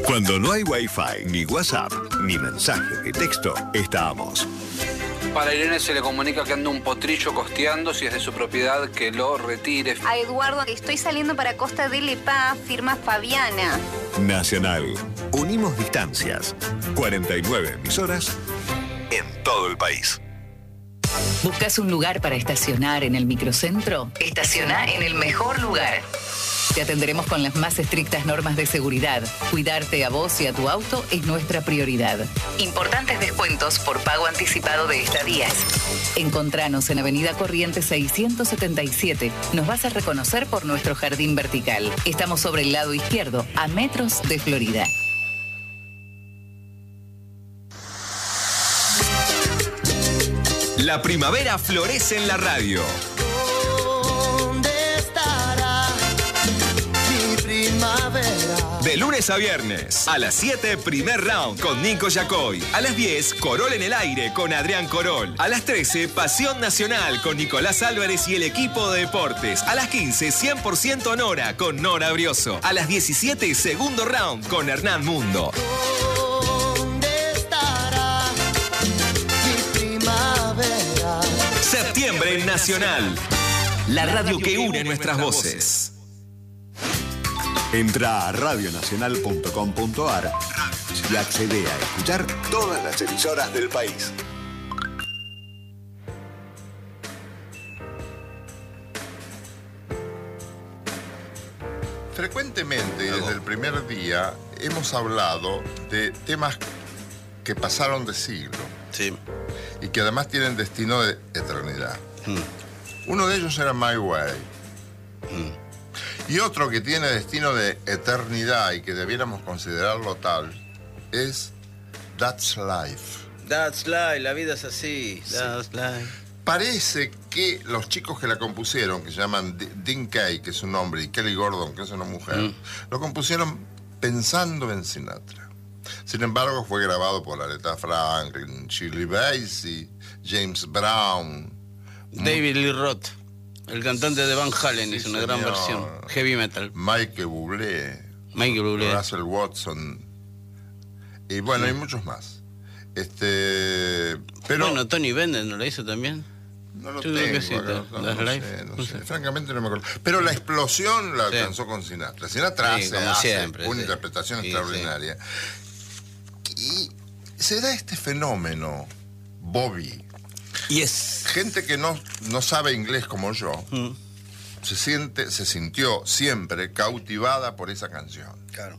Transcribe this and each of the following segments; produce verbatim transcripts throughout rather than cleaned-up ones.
Cuando no hay Wi-Fi, ni WhatsApp, ni mensaje de texto, estamos. Para Irene se le comunica que anda un potrillo costeando, si es de su propiedad, que lo retire. A Eduardo, estoy saliendo para Costa del Epá, firma Fabiana. Nacional. Unimos distancias. cuarenta y nueve emisoras en todo el país. ¿Buscas un lugar para estacionar en el microcentro? Estaciona en el mejor lugar. Te atenderemos con las más estrictas normas de seguridad. Cuidarte a vos y a tu auto es nuestra prioridad. Importantes descuentos por pago anticipado de estadías. Encontranos en Avenida Corrientes seiscientos setenta y siete. Nos vas a reconocer por nuestro jardín vertical. Estamos sobre el lado izquierdo, a metros de Florida. La primavera florece en la radio. De lunes a viernes, a las siete, primer round con Nico Yacoy. A las diez, Corol en el aire con Adrián Corol. A las trece, Pasión Nacional con Nicolás Álvarez y el equipo de deportes. A las quince, cien por ciento Nora con Nora Brioso. A las diecisiete, segundo round con Hernán Mundo. Septiembre Nacional. La radio que une nuestras voces. Entra a radio nacional punto com punto a r y accede a escuchar todas las emisoras del país. Frecuentemente, desde el primer día, hemos hablado de temas que pasaron de siglo. Sí. Y que además tienen destino de eternidad. Mm. Uno de ellos era My Way. Mm. Y otro que tiene destino de eternidad y que debiéramos considerarlo tal es That's Life. That's Life, la vida es así. Sí. That's Life. Parece que los chicos que la compusieron, que se llaman Dean Kay, que es un hombre, y Kelly Gordon, que es una mujer, mm. lo compusieron pensando en Sinatra. Sin embargo, fue grabado por Aretha Franklin, Shirley Bassey, James Brown, David Lee Roth. El cantante de Van Halen, sí, hizo una señor. gran versión, heavy metal. Michael Bublé. Michael Bublé. Russell Watson. Y bueno, sí. hay muchos más. Este, pero bueno, Tony Bennett ¿no la hizo también? No lo Yo tengo, que sí, acá, no, no, no, sé, no, no sé. sé. Francamente no me acuerdo. Pero la explosión la alcanzó sí. con Sinatra. Sinatra sí, hace, como hace siempre, una sí. interpretación sí, extraordinaria. Sí. Y se da este fenómeno, Bobby. Y es gente que no, no sabe inglés como yo, mm. se siente, se sintió siempre cautivada por esa canción. Claro.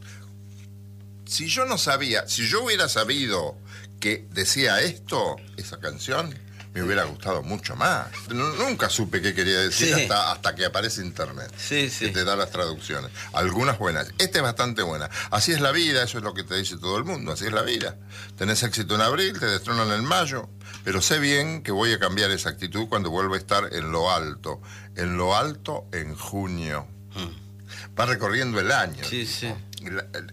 Si yo no sabía, si yo hubiera sabido que decía esto, esa canción, me hubiera gustado mucho más. Nunca supe qué quería decir sí. hasta, hasta que aparece internet. Sí, sí. Que te da las traducciones. Algunas buenas. Esta es bastante buena. Así es la vida, eso es lo que te dice todo el mundo. Así es la vida. Tenés éxito en abril, te destronan en mayo. Pero sé bien que voy a cambiar esa actitud cuando vuelva a estar en lo alto. En lo alto en junio. Mm. Va recorriendo el año. Sí, sí. El, el,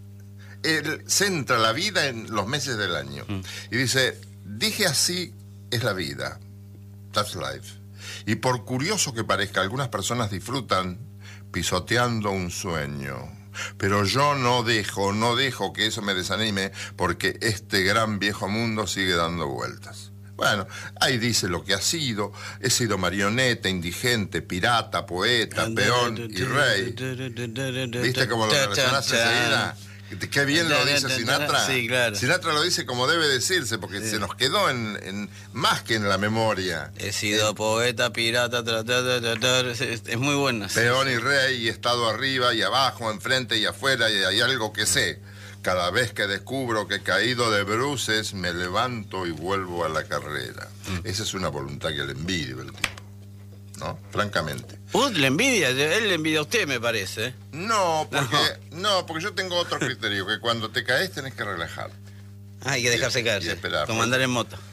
él centra la vida en los meses del año. Mm. Y dice, dije así es la vida. That's life. Y por curioso que parezca, algunas personas disfrutan pisoteando un sueño. Pero yo no dejo, no dejo que eso me desanime, porque este gran viejo mundo sigue dando vueltas. Bueno, ahí dice lo que ha sido. He sido marioneta, indigente, pirata, poeta, peón y rey. ¿Viste cómo lo relacionaste enseguida? Qué bien lo dice Sinatra. Sí, claro. Sinatra lo dice como debe decirse, porque sí. se nos quedó en, en más que en la memoria. He sido eh, poeta, pirata, tra, tra, tra, tra, es, es muy buena. Peón y rey, y he estado arriba y abajo, enfrente y afuera, y hay algo que sé. Cada vez que descubro que caído de bruces, me levanto y vuelvo a la carrera. Mm. Esa es una voluntad que le envidio el tipo, ¿no? Francamente. ¿Usted le envidia? Él le envidia a usted, me parece. No, porque no. no, porque yo tengo otro criterio, que cuando te caes tenés que relajar. Ah, hay que dejarse caer, como andar en moto.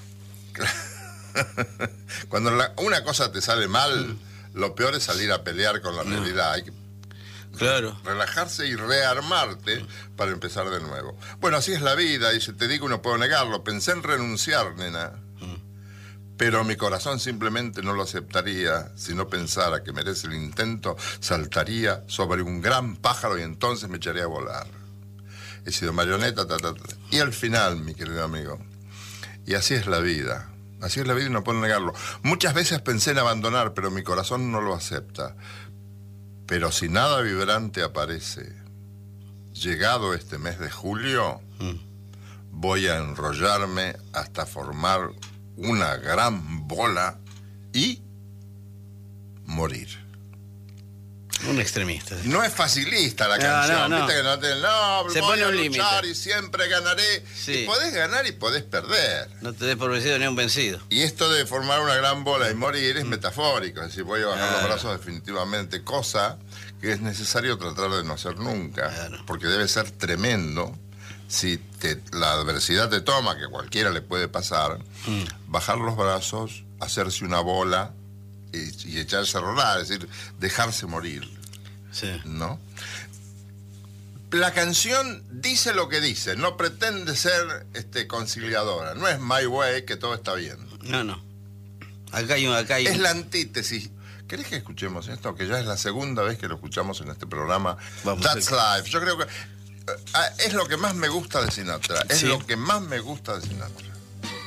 Cuando la, una cosa te sale mal, mm. lo peor es salir a pelear con la no. realidad. Hay que claro. relajarse y rearmarte mm. para empezar de nuevo. Bueno, así es la vida, y si te digo no puedo negarlo. Pensé en renunciar, nena. Pero mi corazón simplemente no lo aceptaría. Si no pensara que merece el intento, saltaría sobre un gran pájaro y entonces me echaría a volar. he sido marioneta, ta, ta, ta. Y al final, mi querido amigo, y así es la vida, así es la vida y no puedo negarlo. Muchas veces pensé en abandonar, pero mi corazón no lo acepta. Pero si nada vibrante aparece, llegado este mes de julio, mm. voy a enrollarme hasta formar una gran bola y morir. Un extremista. No es facilista la no, canción, no, no. ¿viste? Que no te, no, se voy pone a un luchar límite y siempre ganaré. Sí. Y podés ganar y podés perder. No te des por vencido ni un vencido. Y esto de formar una gran bola y morir es mm. metafórico, es decir, voy a bajar claro. los brazos definitivamente, cosa que es necesario tratar de no hacer nunca, claro. porque debe ser tremendo si te, la adversidad te toma, que cualquiera le puede pasar, mm. bajar los brazos, hacerse una bola y, y echarse a rodar, es decir, dejarse morir. Sí. ¿No? La canción dice lo que dice, no pretende ser este, conciliadora, no es My Way, que todo está bien. No, no. Acá hay un... Acá hay un... Es la antítesis. ¿Querés que escuchemos esto? Que ya es la segunda vez que lo escuchamos en este programa. Vamos That's Life. Yo creo que uh, es lo que más me gusta de Sinatra. Es sí. lo que más me gusta de Sinatra.